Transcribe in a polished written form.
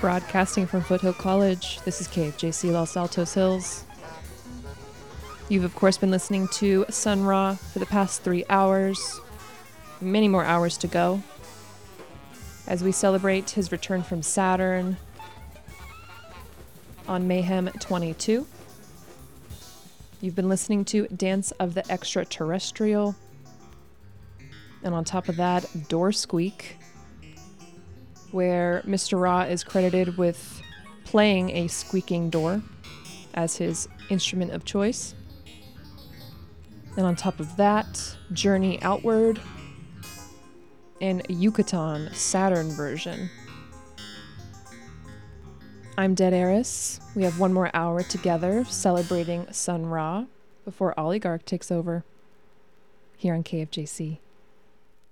Broadcasting from Foothill College, this is KFJC Los Altos Hills. You've of course been listening to Sun Ra for the past 3 hours, many more hours to go, as we celebrate his return from Saturn on Mayhem 22. You've been listening to Dance of the Extraterrestrial, and on top of that, Door Squeak, where Mr. Ra is credited with playing a squeaking door as his instrument of choice. And on top of that, Journey Outward and Yucatan Saturn version. I'm Dead Eris. We have one more hour together celebrating Sun Ra before Oligarch takes over here on KFJC.